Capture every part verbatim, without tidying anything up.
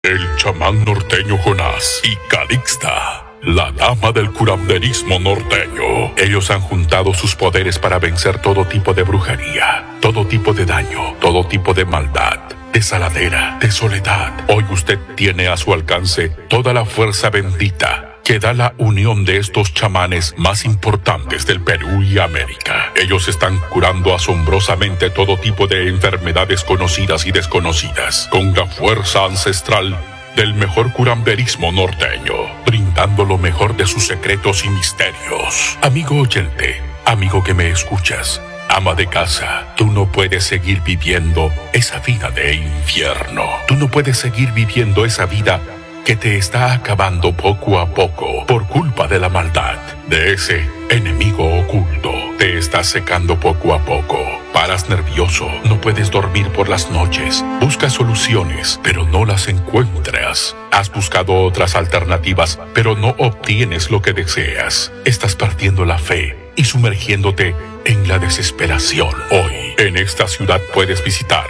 El chamán norteño Jonás y Calixta, la dama del curanderismo norteño. Ellos han juntado sus poderes para vencer todo tipo de brujería, todo tipo de daño, todo tipo de maldad, de saladera, de soledad. Hoy usted tiene a su alcance toda la fuerza bendita que da la unión de estos chamanes más importantes del Perú y América. Ellos están curando asombrosamente todo tipo de enfermedades conocidas y desconocidas, con la fuerza ancestral del mejor curanderismo norteño, brindando lo mejor de sus secretos y misterios. Amigo oyente, amigo que me escuchas, ama de casa, tú no puedes seguir viviendo esa vida de infierno. Tú no puedes seguir viviendo esa vida que te está acabando poco a poco por culpa de la maldad, de ese enemigo oculto. Te está secando poco a poco. Paras nervioso, no puedes dormir por las noches. Buscas soluciones, pero no las encuentras. Has buscado otras alternativas, pero no obtienes lo que deseas. Estás perdiendo la fe y sumergiéndote en la desesperación. Hoy, en esta ciudad puedes visitar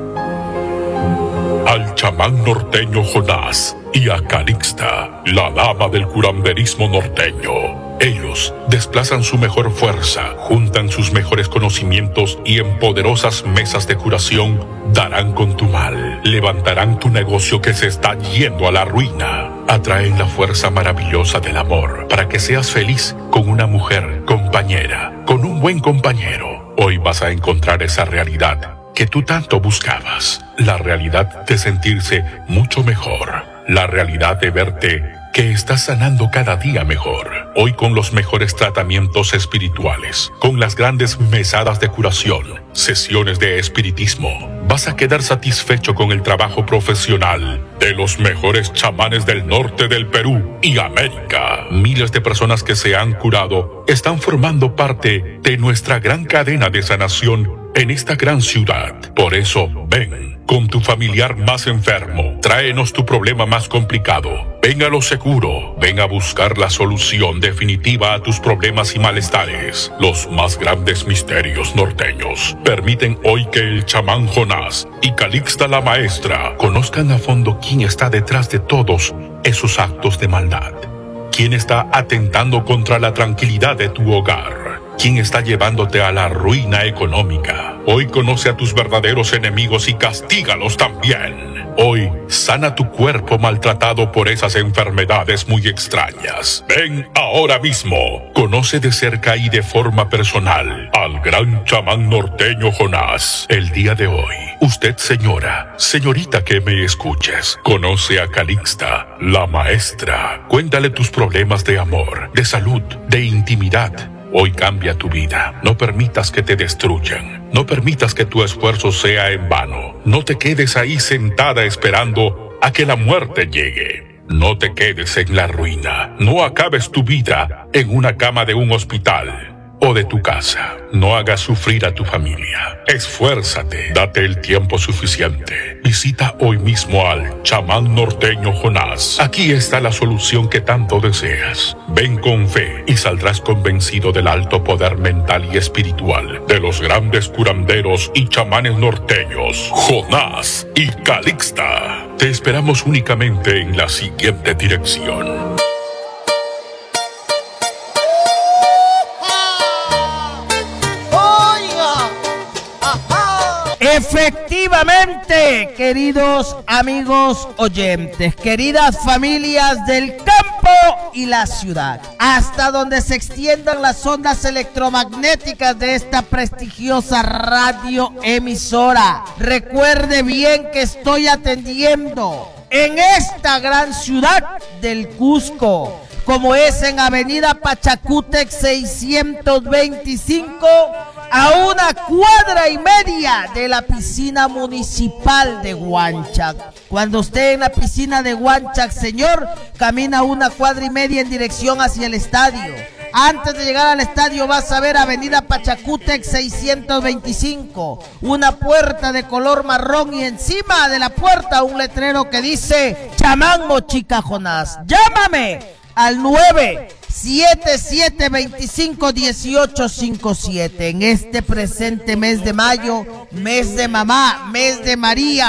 al chamán norteño Jonás y a Calixta, la dama del curanderismo norteño. Ellos desplazan su mejor fuerza, juntan sus mejores conocimientos y en poderosas mesas de curación darán con tu mal, levantarán tu negocio que se está yendo a la ruina. Atraen la fuerza maravillosa del amor para que seas feliz con una mujer compañera, con un buen compañero. Hoy vas a encontrar esa realidad que tú tanto buscabas, la realidad de sentirse mucho mejor, la realidad de verte que estás sanando cada día mejor. Hoy con los mejores tratamientos espirituales, con las grandes mesadas de curación, sesiones de espiritismo, vas a quedar satisfecho con el trabajo profesional de los mejores chamanes del norte del Perú y América. Miles de personas que se han curado están formando parte de nuestra gran cadena de sanación en esta gran ciudad. Por eso, ven con tu familiar más enfermo, tráenos tu problema más complicado. Ven a lo seguro, ven a buscar la solución definitiva a tus problemas y malestares. Los más grandes misterios norteños permiten hoy que el chamán Jonás y Calixta la maestra conozcan a fondo quién está detrás de todos esos actos de maldad. Quién está atentando contra la tranquilidad de tu hogar. ¿Quién está llevándote a la ruina económica? Hoy conoce a tus verdaderos enemigos y castígalos también. Hoy sana tu cuerpo maltratado por esas enfermedades muy extrañas. Ven ahora mismo. Conoce de cerca y de forma personal al gran chamán norteño Jonás. El día de hoy, usted señora, señorita que me escuches, conoce a Calixta, la maestra. Cuéntale tus problemas de amor, de salud, de intimidad. Hoy cambia tu vida. No permitas que te destruyan. No permitas que tu esfuerzo sea en vano. No te quedes ahí sentada esperando a que la muerte llegue. No te quedes en la ruina. No acabes tu vida en una cama de un hospital o de tu casa. No hagas sufrir a tu familia. Esfuérzate. Date el tiempo suficiente. Visita hoy mismo al chamán norteño Jonás. Aquí está la solución que tanto deseas. Ven con fe y saldrás convencido del alto poder mental y espiritual de los grandes curanderos y chamanes norteños, Jonás y Calixta. Te esperamos únicamente en la siguiente dirección. Efectivamente, queridos amigos oyentes, queridas familias del campo y la ciudad, hasta donde se extiendan las ondas electromagnéticas de esta prestigiosa radio emisora. Recuerde bien que estoy atendiendo en esta gran ciudad del Cusco, como es en Avenida Pachacútec seiscientos veinticinco, a una cuadra y media de la piscina municipal de Huanchac. Cuando esté en la piscina de Huanchac, señor, camina una cuadra y media en dirección hacia el estadio. Antes de llegar al estadio vas a ver Avenida Pachacútec seiscientos veinticinco, una puerta de color marrón y encima de la puerta un letrero que dice Chamán Mochica Jonás. Llámame al nueve siete siete dos cinco uno ocho cinco siete. En este presente mes de mayo, mes de mamá, mes de María,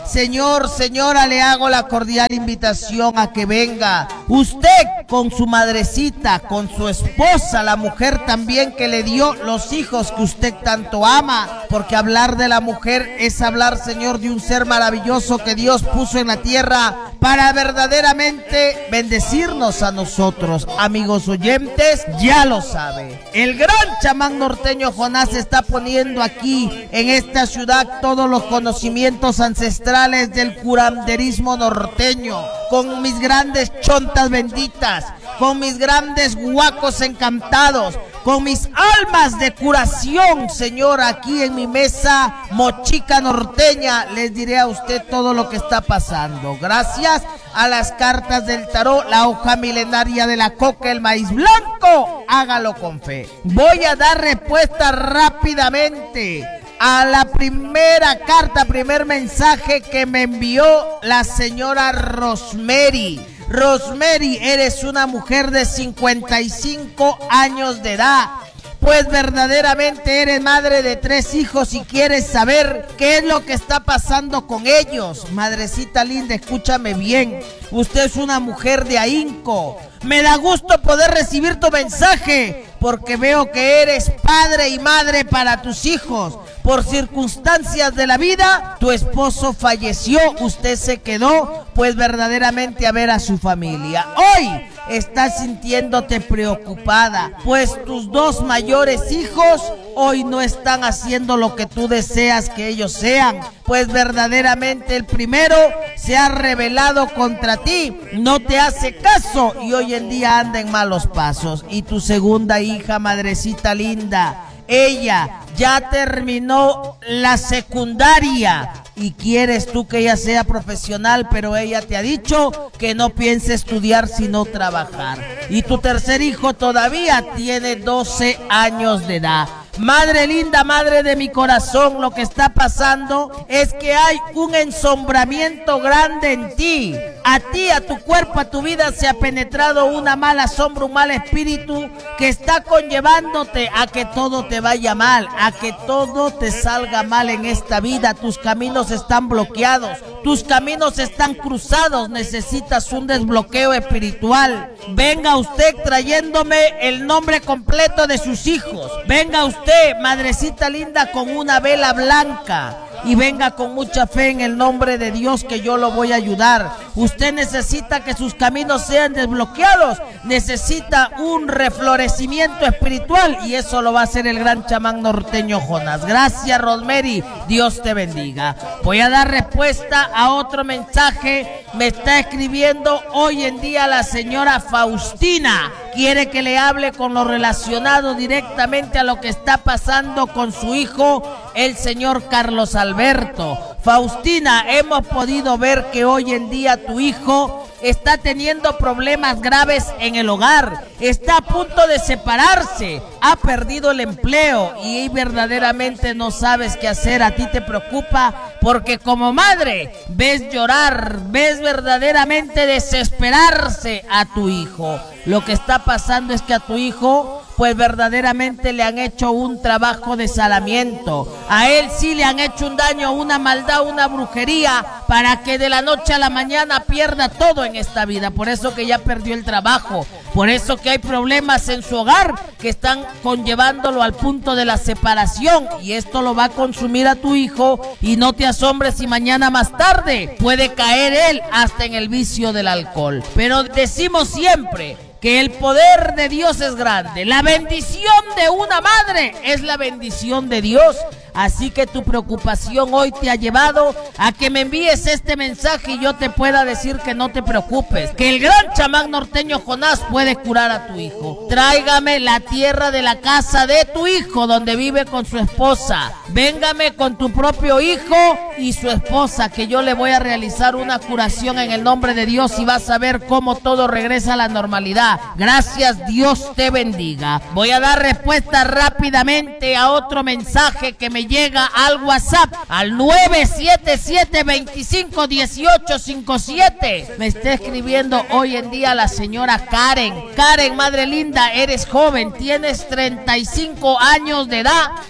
Señor, señora, le hago la cordial invitación a que venga. Usted con su madrecita, con su esposa, la mujer también que le dio los hijos que usted tanto ama. Porque hablar de la mujer es hablar, Señor, de un ser maravilloso que Dios puso en la tierra para verdaderamente bendecirnos a nosotros. Amigos oyentes, ya lo sabe. El gran chamán norteño Jonás está poniendo aquí en esta ciudad todos los conocimientos ancestrales del curanderismo norteño, con mis grandes chontas benditas, con mis grandes guacos encantados, con mis almas de curación, Señor, aquí en mi mesa mochica norteña, les diré a usted todo lo que está pasando. Gracias a las cartas del tarot, la hoja milenaria de la coca, el maíz blanco, hágalo con fe. Voy a dar respuesta rápidamente a la primera carta, primer mensaje que me envió la señora Rosemary. Rosemary, eres una mujer de cincuenta y cinco años de edad. Pues verdaderamente eres madre de tres hijos y quieres saber qué es lo que está pasando con ellos. Madrecita linda, escúchame bien. Usted es una mujer de ahínco. Me da gusto poder recibir tu mensaje porque veo que eres padre y madre para tus hijos. Por circunstancias de la vida, tu esposo falleció, usted se quedó, pues verdaderamente a ver a su familia. Hoy estás sintiéndote preocupada, pues tus dos mayores hijos hoy no están haciendo lo que tú deseas que ellos sean, pues verdaderamente el primero se ha rebelado contra ti, no te hace caso y hoy en día anda en malos pasos. Y tu segunda hija, madrecita linda, ella ya terminó la secundaria y quieres tú que ella sea profesional, pero ella te ha dicho que no piense estudiar sino trabajar. Y tu tercer hijo todavía tiene doce años de edad. Madre linda, madre de mi corazón, lo que está pasando es que hay un ensombramiento grande en ti. A ti, a tu cuerpo, a tu vida se ha penetrado una mala sombra, un mal espíritu que está conllevándote a que todo te vaya mal, a que todo te salga mal en esta vida. Tus caminos están bloqueados, tus caminos están cruzados, necesitas un desbloqueo espiritual. Venga usted trayéndome el nombre completo de sus hijos. Venga usted, madrecita linda, con una vela blanca. Y venga con mucha fe en el nombre de Dios que yo lo voy a ayudar. Usted necesita que sus caminos sean desbloqueados. Necesita un reflorecimiento espiritual y eso lo va a hacer el gran chamán norteño Jonás. Gracias, Rosemary. Dios te bendiga. Voy a dar respuesta a otro mensaje. Me está escribiendo hoy en día la señora Faustina. Quiere que le hable con lo relacionado directamente a lo que está pasando con su hijo, el señor Carlos Alberto. Faustina, hemos podido ver que hoy en día tu hijo está teniendo problemas graves en el hogar, está a punto de separarse, ha perdido el empleo y verdaderamente no sabes qué hacer. A ti te preocupa porque como madre ves llorar, ves verdaderamente desesperarse a tu hijo. Lo que está pasando es que a tu hijo pues verdaderamente le han hecho un trabajo de salamiento. A él sí le han hecho un daño, una maldad, una brujería, para que de la noche a la mañana pierda todo en esta vida. Por eso que ya perdió el trabajo, por eso que hay problemas en su hogar que están conllevándolo al punto de la separación. Y esto lo va a consumir a tu hijo y no te asombres si mañana más tarde puede caer él hasta en el vicio del alcohol. Pero decimos siempre que el poder de Dios es grande. La bendición de una madre es la bendición de Dios. Así que tu preocupación hoy te ha llevado a que me envíes este mensaje y yo te pueda decir que no te preocupes, que el gran chamán norteño Jonás puede curar a tu hijo. Tráigame la tierra de la casa de tu hijo donde vive con su esposa. Véngame con tu propio hijo y su esposa, que yo le voy a realizar una curación en el nombre de Dios y vas a ver cómo todo regresa a la normalidad. Gracias, Dios te bendiga. Voy a dar respuesta rápidamente a otro mensaje que me llega al WhatsApp al nueve siete siete, veinticinco, dieciocho, cincuenta y siete. Me está escribiendo hoy en día la señora Karen. Karen, madre linda, eres joven, tienes treinta y cinco años de edad,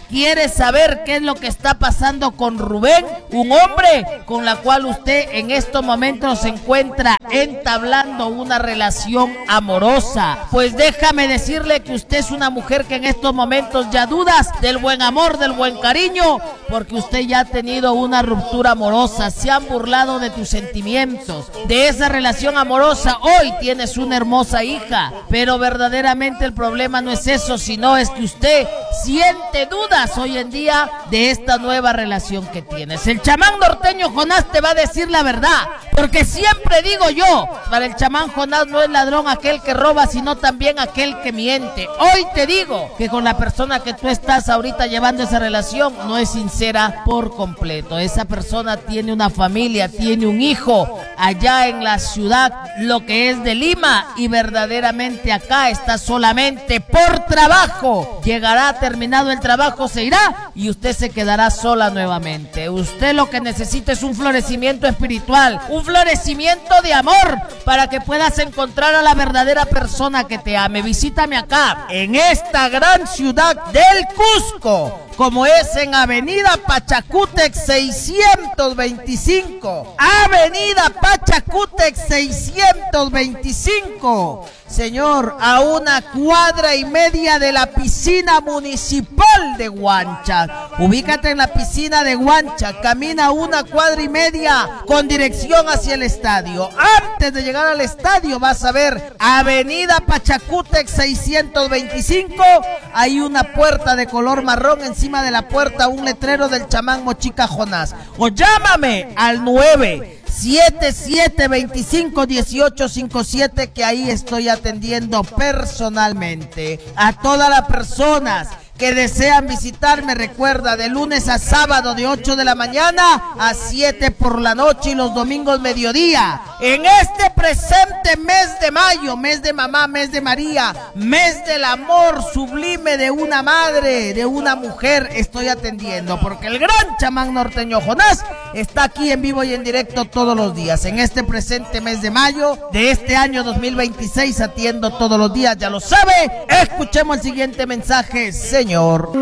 ¿Quiere saber qué es lo que está pasando con Rubén? Un hombre con la cual usted en estos momentos se encuentra entablando una relación amorosa. Pues déjame decirle que usted es una mujer que en estos momentos ya dudas del buen amor, del buen cariño, porque usted ya ha tenido una ruptura amorosa. Se han burlado de tus sentimientos, de esa relación amorosa. Hoy tienes una hermosa hija, pero verdaderamente el problema no es eso, sino es que usted siente dudas hoy en día de esta nueva relación que tienes. El chamán norteño Jonás te va a decir la verdad, porque siempre digo yo, para el chamán Jonás no es ladrón aquel que roba, sino también aquel que miente. Hoy te digo que con la persona que tú estás ahorita llevando esa relación no es sincera por completo. Esa persona tiene una familia, tiene un hijo allá en la ciudad, lo que es de Lima, y verdaderamente acá está solamente por trabajo. Llegará terminado el trabajo, se irá y usted se quedará sola nuevamente. Usted lo que necesita es un florecimiento espiritual, un florecimiento de amor, para que puedas encontrar a la verdadera persona que te ame. Visítame acá, en esta gran ciudad del Cusco, como es en Avenida Pachacútec seiscientos veinticinco. Avenida Pachacútec seiscientos veinticinco. Señor, a una cuadra y media de la piscina municipal de Huancha. Ubícate en la piscina de Huancha, camina una cuadra y media con dirección hacia el estadio. Antes de llegar al estadio vas a ver Avenida Pachacútec seiscientos veinticinco. Hay una puerta de color marrón, encima de la puerta un letrero del chamán Mochica Jonás. O llámame al nueve siete siete dos cinco uno ocho cinco siete, que ahí estoy atendiendo personalmente a todas las personas que desean visitarme. Recuerda, de lunes a sábado de ocho de la mañana a siete por la noche, y los domingos mediodía. En este presente mes de mayo, mes de mamá, mes de María, mes del amor sublime de una madre, de una mujer, estoy atendiendo, porque el gran chamán norteño Jonás está aquí en vivo y en directo todos los días. En este presente mes de mayo de este año dos mil veintiséis atiendo todos los días, ya lo sabe. Escuchemos el siguiente mensaje, señor.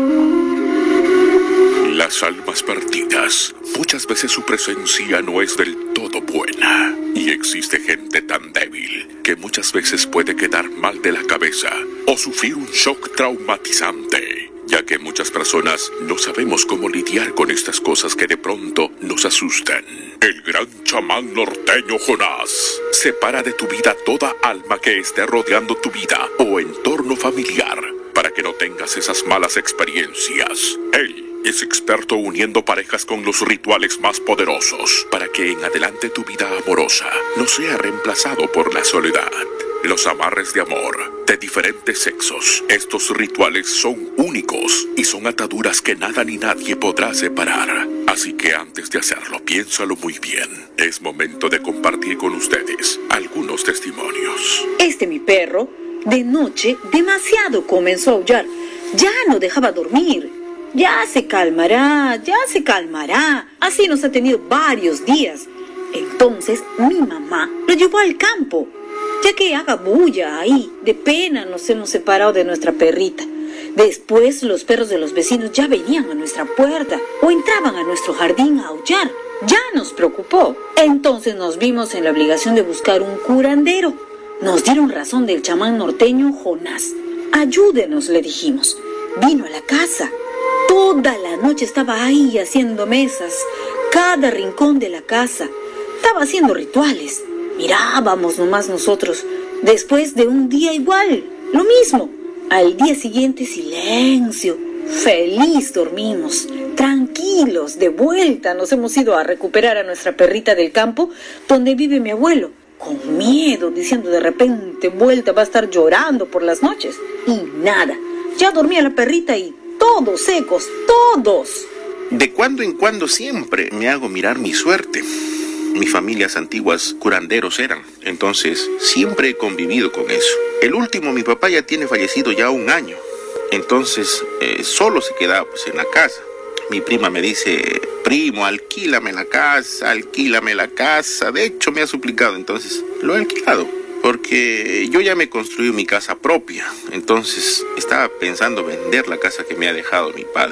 Las almas perdidas, muchas veces su presencia no es del todo buena, y existe gente tan débil que muchas veces puede quedar mal de la cabeza o sufrir un shock traumatizante, ya que muchas personas no sabemos cómo lidiar con estas cosas que de pronto nos asustan. El gran chamán norteño Jonás separa de tu vida toda alma que esté rodeando tu vida o entorno familiar, para que no tengas esas malas experiencias. Él es experto uniendo parejas con los rituales más poderosos, para que en adelante tu vida amorosa no sea reemplazado por la soledad. Los amarres de amor de diferentes sexos. Estos rituales son únicos y son ataduras que nada ni nadie podrá separar. Así que antes de hacerlo, piénsalo muy bien. Es momento de compartir con ustedes algunos testimonios. Este mi perro, de noche, demasiado comenzó a aullar. Ya no dejaba dormir. Ya se calmará, ya se calmará. Así nos ha tenido varios días. Entonces mi mamá lo llevó al campo, ya que haga bulla ahí. De pena nos hemos separado de nuestra perrita. Después los perros de los vecinos ya venían a nuestra puerta o entraban a nuestro jardín a aullar. Ya nos preocupó. Entonces nos vimos en la obligación de buscar un curandero. Nos dieron razón del chamán norteño Jonás. Ayúdenos, le dijimos. Vino a la casa. Toda la noche estaba ahí haciendo mesas. Cada rincón de la casa. Estaba haciendo rituales. Mirábamos nomás nosotros. Después de un día igual, lo mismo. Al día siguiente, silencio. Feliz dormimos, tranquilos. De vuelta nos hemos ido a recuperar a nuestra perrita del campo, donde vive mi abuelo. Con miedo, diciendo de repente, vuelta va a estar llorando por las noches. Y nada, ya dormía la perrita y todos secos, todos. De cuando en cuando siempre me hago mirar mi suerte. Mis familias antiguas curanderos eran, entonces siempre he convivido con eso. El último, mi papá ya tiene fallecido ya un año, entonces eh, solo se quedaba pues en la casa. Mi prima me dice, primo, alquílame la casa, alquílame la casa. De hecho me ha suplicado, entonces lo he alquilado, porque yo ya me construí mi casa propia. Entonces estaba pensando vender la casa que me ha dejado mi padre.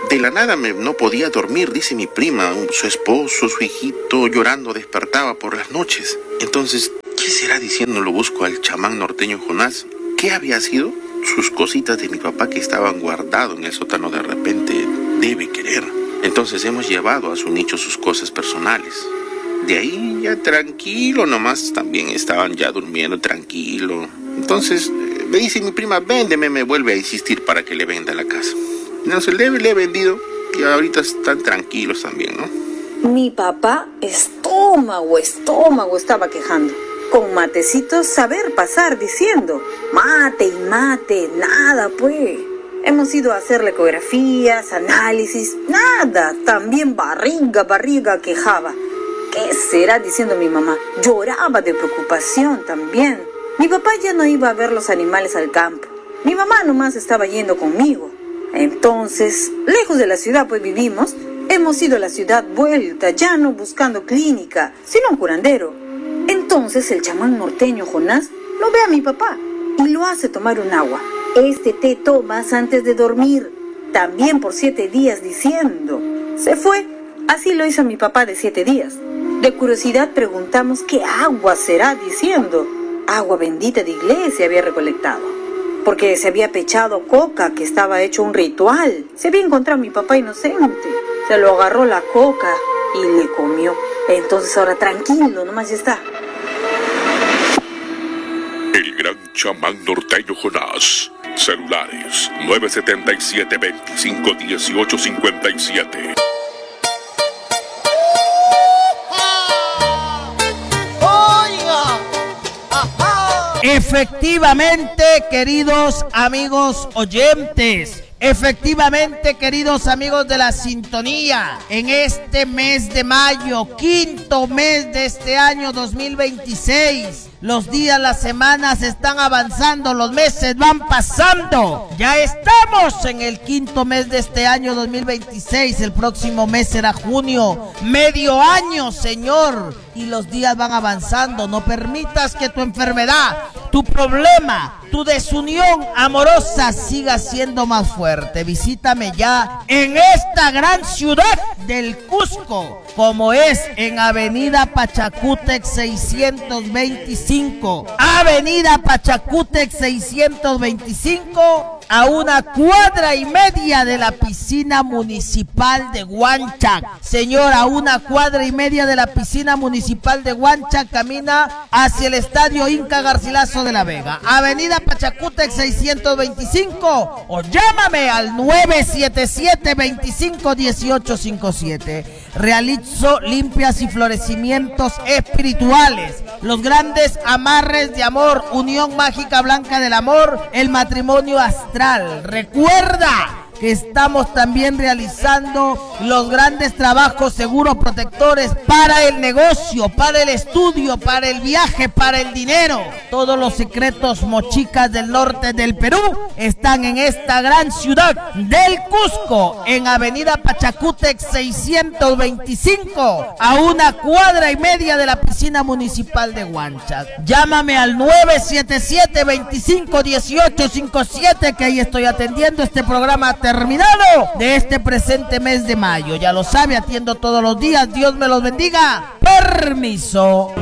De la nada me, no podía dormir, dice mi prima. Su esposo, su hijito, llorando despertaba por las noches. Entonces, ¿qué será diciendo? Lo busco al chamán norteño Jonás. ¿Qué había sido? Sus cositas de mi papá que estaban guardadas en el sótano de repente debe querer. Entonces hemos llevado a su nicho sus cosas personales. De ahí ya tranquilo nomás, también estaban ya durmiendo tranquilo. Entonces me dice mi prima, véndeme, me vuelve a insistir para que le venda la casa. Entonces le, le he vendido y ahorita están tranquilos también, ¿no? Mi papá, estómago, estómago, estaba quejando. Con matecitos saber pasar diciendo, mate y mate, nada pues. Hemos ido a hacerle ecografías, análisis, nada. También barriga, barriga quejaba. ¿Qué será diciendo mi mamá? Lloraba de preocupación también. Mi papá ya no iba a ver los animales al campo. Mi mamá nomás estaba yendo conmigo. Entonces, lejos de la ciudad pues vivimos, hemos ido a la ciudad vuelta, ya no buscando clínica, sino un curandero. Entonces el chamán norteño Jonás lo ve a mi papá y lo hace tomar un agua. Este té tomas antes de dormir, también por siete días diciendo. Se fue, así lo hizo mi papá de siete días. De curiosidad preguntamos qué agua será diciendo. Agua bendita de iglesia había recolectado. Porque se había pechado coca, que estaba hecho un ritual. Se había encontrado a mi papá inocente. Se lo agarró la coca y le comió. Entonces ahora tranquilo, nomás ya está. El gran chamán norteño Jonás. Celulares nueve siete siete, veinticinco dieciocho cincuenta y siete. Efectivamente, queridos amigos oyentes, efectivamente, queridos amigos de la sintonía, en este mes de mayo, quinto mes de este año dos mil veintiséis, los días, las semanas están avanzando, los meses van pasando. Ya estamos en el quinto mes de este año dos mil veintiséis. El próximo mes será junio, medio año, Señor. Y los días van avanzando. No permitas que tu enfermedad, tu problema, tu desunión amorosa siga siendo más fuerte. Visítame ya en esta gran ciudad del Cusco, como es en Avenida Pachacútec seiscientos veinticinco. Avenida Pachacútec seiscientos veinticinco, a una cuadra y media de la piscina municipal de Huanchac. Señor, a una cuadra y media de la piscina municipal de Huanchac, camina hacia el estadio Inca Garcilaso de la Vega. Avenida Pachacútec seiscientos veinticinco, o llámame al nueve siete siete, veinticinco dieciocho cincuenta y siete. Realizo limpias y florecimientos espirituales, los grandes amarres de amor, unión mágica blanca del amor, el matrimonio astral. Recuerda que estamos también realizando los grandes trabajos seguros protectores para el negocio, para el estudio, para el viaje, para el dinero. Todos los secretos mochicas del norte del Perú están en esta gran ciudad del Cusco, en Avenida Pachacútec seiscientos veinticinco, a una cuadra y media de la piscina municipal de Huanchac. Llámame al nueve siete siete, veinticinco dieciocho cincuenta y siete, que ahí estoy atendiendo este programa terminado de este presente mes de mayo. Ya lo sabe, atiendo todos los días. Dios me los bendiga. Permiso.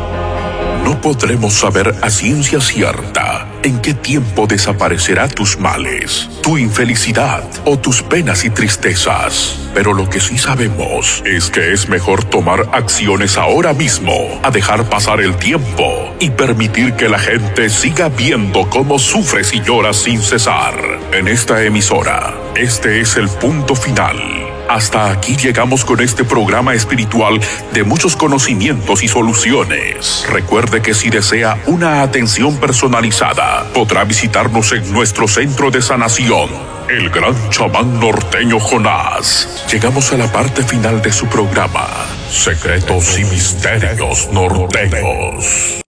No podremos saber a ciencia cierta en qué tiempo desaparecerá tus males, tu infelicidad o tus penas y tristezas. Pero lo que sí sabemos es que es mejor tomar acciones ahora mismo, a dejar pasar el tiempo y permitir que la gente siga viendo cómo sufres y lloras sin cesar. En esta emisora, este es el punto final. Hasta aquí llegamos con este programa espiritual de muchos conocimientos y soluciones. Recuerde que si desea una atención personalizada, podrá visitarnos en nuestro centro de sanación, el gran chamán norteño Jonás. Llegamos a la parte final de su programa, Secretos y Misterios Norteños.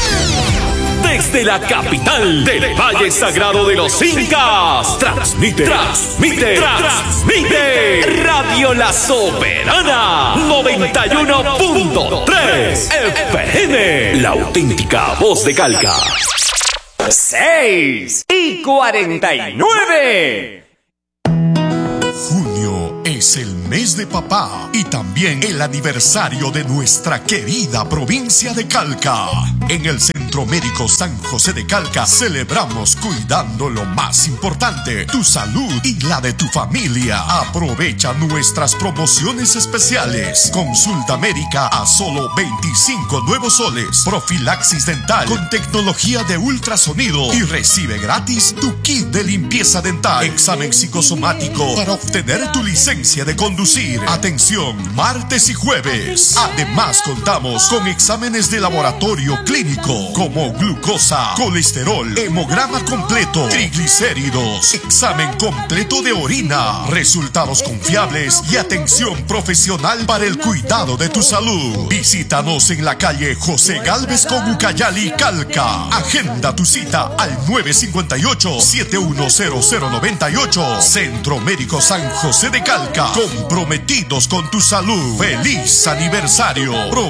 Desde la capital del Valle Sagrado de los Incas, transmite, transmite, transmite Radio La Soberana noventa y uno punto tres F M, la auténtica voz de Calca. seis y cuarenta y nueve. Junio Es el mes de papá y también el aniversario de nuestra querida provincia de Calca. En el Centro Médico San José de Calca celebramos cuidando lo más importante, tu salud y la de tu familia. Aprovecha nuestras promociones especiales. Consulta médica a solo veinticinco nuevos soles. Profilaxis dental con tecnología de ultrasonido y recibe gratis tu kit de limpieza dental. Examen psicosomático para obtener tu licencia de conducir. Atención, martes y jueves. Además contamos con exámenes de laboratorio clínico como glucosa, colesterol, hemograma completo, triglicéridos, examen completo de orina, resultados confiables y atención profesional para el cuidado de tu salud. Visítanos en la calle José Gálvez con Ucayali, Calca. Agenda tu cita al nueve cinco ocho, siete uno cero cero nueve ocho. Centro Médico San José de Calca. Comprometidos con tu salud. ¡Feliz aniversario!